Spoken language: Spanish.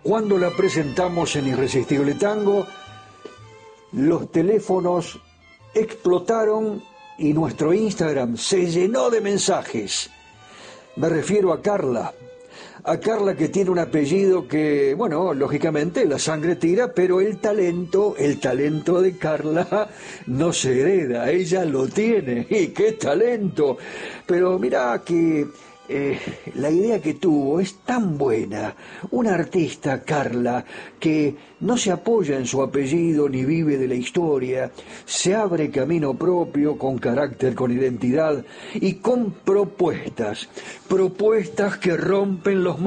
Cuando la presentamos en Irresistible Tango, los teléfonos explotaron y nuestro Instagram se llenó de mensajes. Me refiero a Carla que tiene un apellido que, bueno, lógicamente la sangre tira, pero el talento de Carla no se hereda, ella lo tiene, y qué talento. Pero mirá que la idea que tuvo es tan buena. Una artista, Carla, que no se apoya en su apellido ni vive de la historia, se abre camino propio, con carácter, con identidad y con propuestas que rompen los